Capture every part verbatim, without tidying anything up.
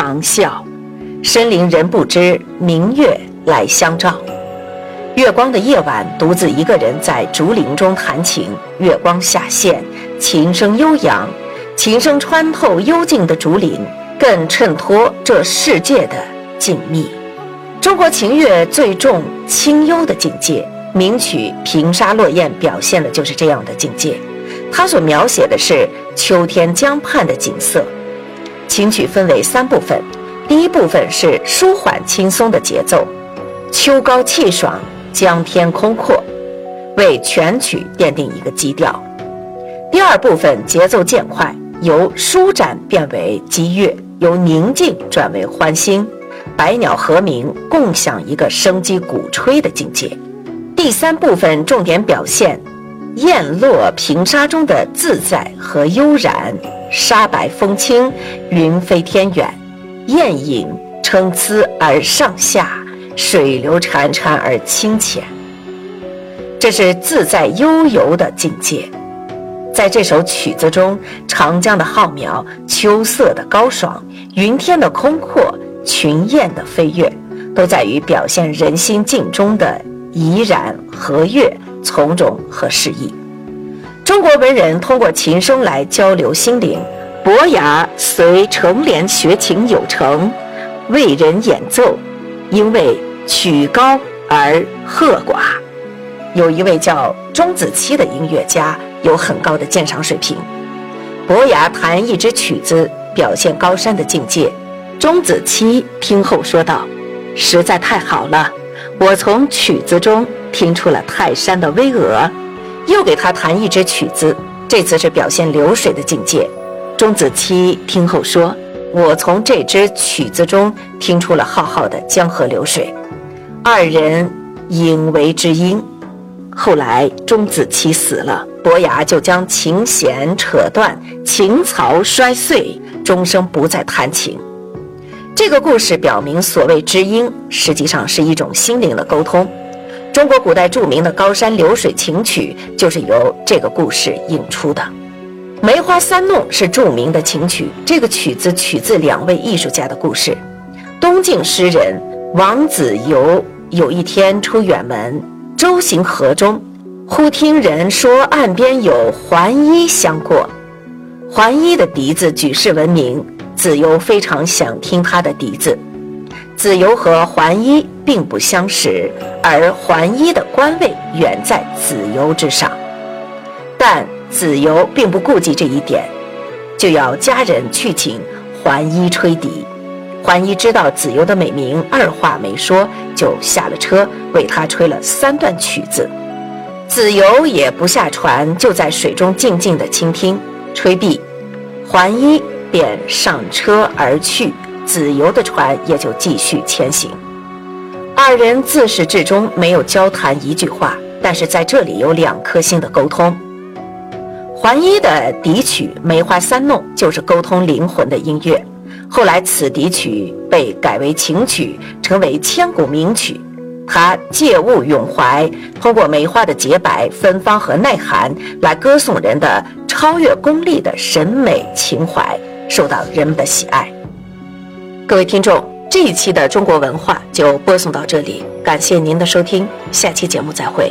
长啸，深林人不知，明月来相照。月光的夜晚，独自一个人在竹林中弹琴，月光下陷，琴声悠扬，琴声穿透幽静的竹林，更衬托这世界的静谧。中国琴乐最重清幽的境界，名曲《平沙落雁》表现的就是这样的境界。它所描写的是秋天江畔的景色。琴曲分为三部分，第一部分是舒缓轻松的节奏，秋高气爽，江天空阔，为全曲奠定一个基调。第二部分节奏渐快，由舒展变为激越，由宁静转为欢欣，百鸟和鸣，共享一个生机鼓吹的境界。第三部分重点表现雁落平沙中的自在和悠然，沙白风轻，云飞天远，雁影参差而上下，水流潺潺而清浅，这是自在悠游的境界。在这首曲子中，长江的浩渺，秋色的高爽，云天的空阔，群雁的飞跃，都在于表现人心境中的怡然和悦，从容和适意。中国文人通过琴声来交流心灵，伯牙随成莲学琴有成，为人演奏，因为曲高而和寡。有一位叫钟子期的音乐家，有很高的鉴赏水平。伯牙弹一支曲子，表现高山的境界。钟子期听后说道：“实在太好了，我从曲子中听出了泰山的巍峨。”又给他弹一支曲子，这次是表现流水的境界。钟子期听后说：“我从这支曲子中听出了浩浩的江河流水。”二人引为知音。后来钟子期死了，伯牙就将琴弦扯断，琴槽摔碎，终生不再弹琴。这个故事表明，所谓知音实际上是一种心灵的沟通。中国古代著名的高山流水琴曲就是由这个故事引出的。梅花三弄是著名的琴曲，这个曲子取自两位艺术家的故事。东晋诗人王子猷有一天出远门，舟行河中，忽听人说岸边有桓伊相过。桓伊的笛子举世闻名，子猷非常想听他的笛子。子猷和桓伊并不相识，而桓伊的官位远在子猷之上，但子猷并不顾及这一点，就要家人去请桓伊吹笛。桓伊知道子猷的美名，二话没说就下了车，为他吹了三段曲子。子猷也不下船，就在水中静静地倾听。吹毕，桓伊便上车而去，子猷的船也就继续前行。二人自始至终没有交谈一句话，但是在这里有两颗心的沟通。桓伊的笛曲《梅花三弄》就是沟通灵魂的音乐，后来此笛曲被改为琴曲，成为千古名曲。它借物咏怀，通过梅花的洁白、芬芳和耐寒来歌颂人的超越功利的审美情怀，受到人们的喜爱。各位听众，这一期的中国文化就播送到这里，感谢您的收听，下期节目再会。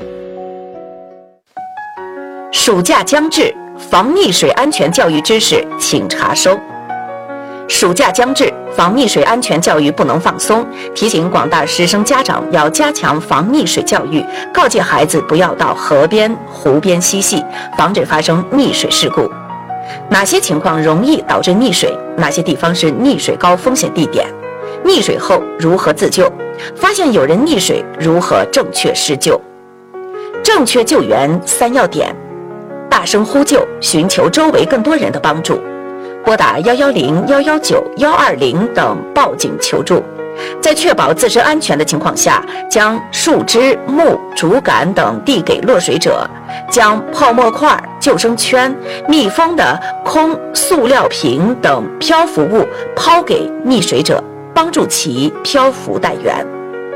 暑假将至，防溺水安全教育知识请查收。暑假将至，防溺水安全教育不能放松，提醒广大师生家长要加强防溺水教育，告诫孩子不要到河边、湖边嬉戏，防止发生溺水事故。哪些情况容易导致溺水？哪些地方是溺水高风险地点？溺水后如何自救？发现有人溺水，如何正确施救？正确救援三要点：大声呼救，寻求周围更多人的帮助；拨打一一零、一一九、一二零等报警求助；在确保自身安全的情况下，将树枝、木、竹竿等递给落水者，将泡沫块、救生圈、密封的空塑料瓶等漂浮物抛给溺水者，帮助其漂浮带源。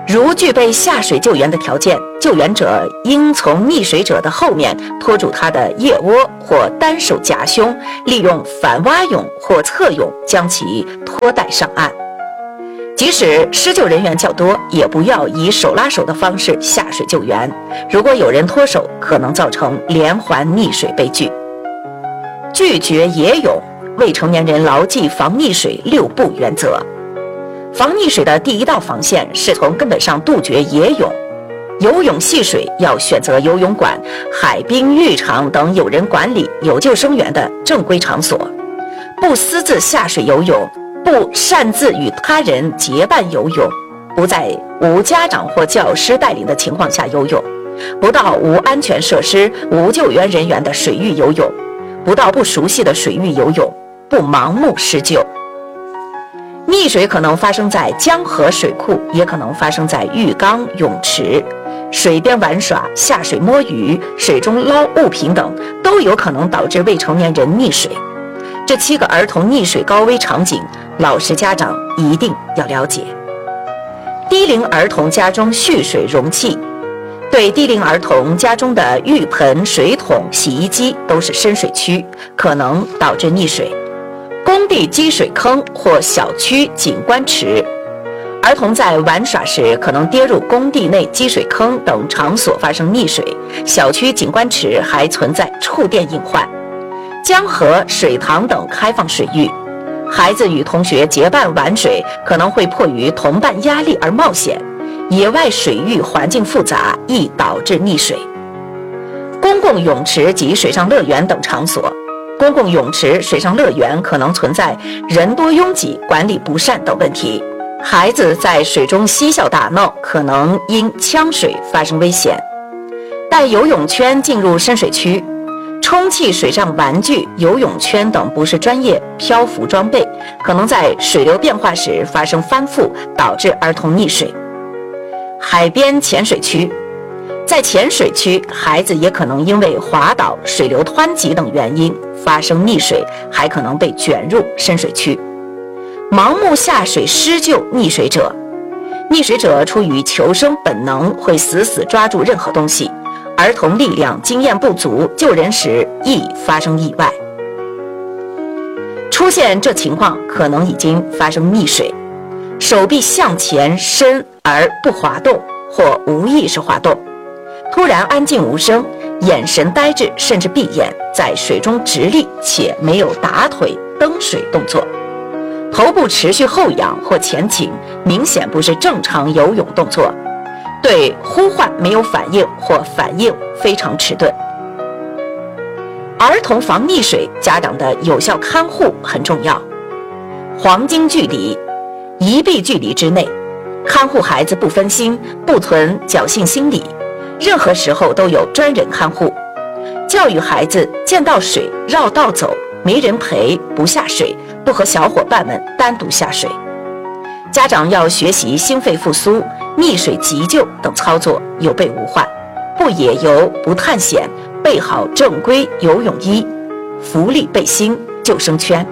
如具备下水救援的条件，救援者应从溺水者的后面拖住他的腋窝或单手夹胸，利用反蛙泳或侧泳将其拖带上岸。即使施救人员较多，也不要以手拉手的方式下水救援，如果有人脱手，可能造成连环溺水悲剧。拒绝野泳，未成年人牢记防溺水六不原则。防溺水的第一道防线是从根本上杜绝野泳。游泳戏水要选择游泳馆、海滨浴场等有人管理、有救生员的正规场所，不私自下水游泳，不擅自与他人结伴游泳，不在无家长或教师带领的情况下游泳，不到无安全设施、无救援人员的水域游泳，不到不熟悉的水域游泳，不盲目施救。溺水可能发生在江河水库，也可能发生在浴缸、泳池、水边玩耍、下水摸鱼、水中捞物品等，都有可能导致未成年人溺水。这七个儿童溺水高危场景，老师家长一定要了解。低龄儿童家中蓄水容器，对低龄儿童家中的浴盆、水桶、洗衣机都是深水区，可能导致溺水。工地积水坑或小区景观池，儿童在玩耍时可能跌入工地内积水坑等场所发生溺水，小区景观池还存在触电隐患。江河、水塘等开放水域，孩子与同学结伴玩水，可能会迫于同伴压力而冒险，野外水域环境复杂，易导致溺水。公共泳池及水上乐园等场所，公共泳池、水上乐园可能存在人多拥挤、管理不善等问题，孩子在水中嬉笑打闹，可能因呛水发生危险。带游泳圈进入深水区，充气水上玩具、游泳圈等不是专业漂浮装备，可能在水流变化时发生翻覆，导致儿童溺水。海边浅水区，在浅水区，孩子也可能因为滑倒、水流湍急等原因发生溺水，还可能被卷入深水区。盲目下水施救溺水者，溺水者出于求生本能，会死死抓住任何东西，儿童力量经验不足，救人时易发生意外。出现这情况，可能已经发生溺水，手臂向前伸而不滑动，或无意识滑动，突然安静无声，眼神呆滞，甚至闭眼，在水中直立且没有打腿蹬水动作，头部持续后仰或前倾，明显不是正常游泳动作，对呼唤没有反应或反应非常迟钝。儿童防溺水，家长的有效看护很重要。黄金距离，一臂距离之内，看护孩子不分心，不存侥幸心理，任何时候都有专人看护。教育孩子见到水绕道走，没人陪不下水，不和小伙伴们单独下水。家长要学习心肺复苏、溺水急救等操作，有备无患，不野游不探险，备好正规游泳衣、浮力背心、救生圈。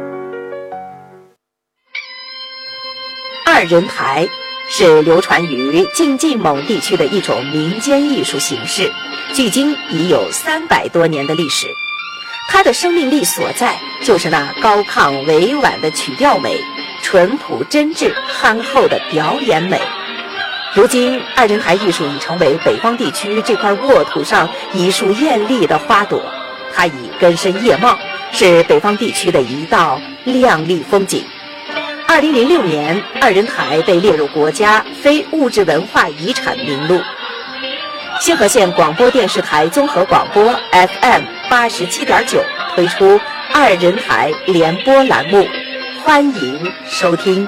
二人台是流传于晋冀蒙地区的一种民间艺术形式，距今已有三百多年的历史。它的生命力所在就是那高亢委婉的曲调美，淳朴真挚憨厚的表演美。如今二人台艺术已成为北方地区这块沃土上一束艳丽的花朵，它已根深叶茂，是北方地区的一道亮丽风景。二零零六年，二人台被列入国家非物质文化遗产名录。兴和县广播电视台综合广播 F M 八十七点九推出二人台联播栏目，欢迎收听。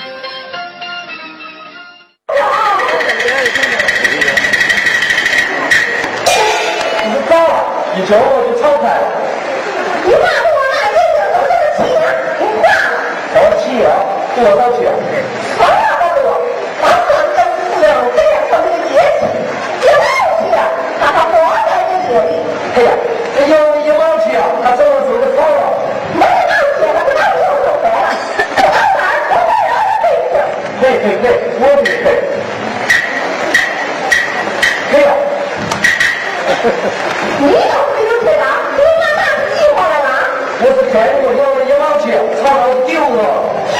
你高，你瞅我就超开。 你骂我骂人家都是气呀！你骂我气啊，多少钱？ 从那么多，往往跟不了这样成这个节气，别忘记了，把它活在这嘴里。 哎呀，这要一忘记啊，他这么走就跑了。 没忘记了，他又走回了。这玩意儿都在人背着。 对对对，我得对。 你又没有铁打，你拿哪计划来了？ 我是看过了一毛钱，操到丢了。